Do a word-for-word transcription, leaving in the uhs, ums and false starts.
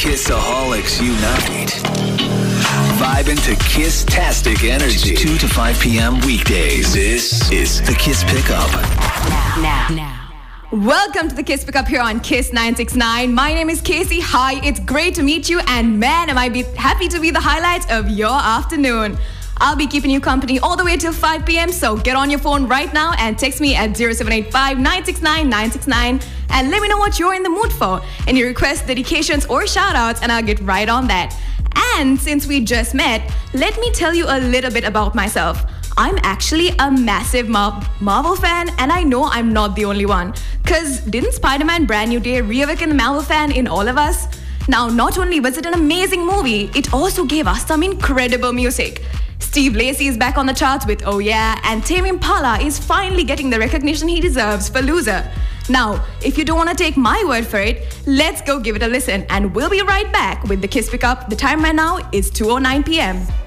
Kissaholics unite. Vibing to Kiss-tastic energy. two to five p.m. weekdays. This is the Kiss Pickup. Now, now. Welcome to the Kiss Pickup here on Kiss nine sixty-nine. My name is Casey. Hi, it's great to meet you, and man, am I be happy to be the highlight of your afternoon. I'll be keeping you company all the way till five p.m. So get on your phone right now and text me at zero seven eight five, nine six nine, nine six nine and let me know what you're in the mood for. Any requests, dedications, or shout-outs, and I'll get right on that. And since we just met, let me tell you a little bit about myself. I'm actually a massive Mar- Marvel fan, and I know I'm not the only one. Cause didn't Spider-Man Brand New Day reawaken the Marvel fan in all of us? Now, not only was it an amazing movie, it also gave us some incredible music. Steve Lacy is back on the charts with Oh Yeah, and Tame Impala is finally getting the recognition he deserves for Loser. Now, if you don't want to take my word for it, let's go give it a listen, and we'll be right back with the Kiss Pickup. The time right now is two oh nine p.m.